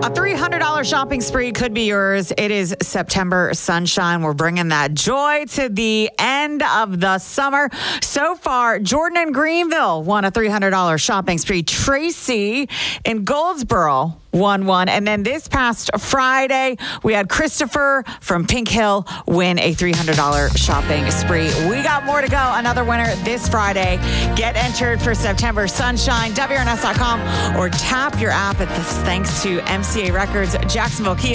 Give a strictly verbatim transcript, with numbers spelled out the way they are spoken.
A three hundred dollars shopping spree could be yours. It is September sunshine. We're bringing that joy to the end of the summer. So far, Jordan in Greenville won a three hundred dollars shopping spree. Tracy in Goldsboro won one. And then this past Friday, we had Christopher from Pink Hill win a three hundred dollars shopping spree. We got more to go. Another winner this Friday. Get entered for September sunshine. W R N S dot com or tap your app at this thanks to M C A Records, Jacksonville Kia.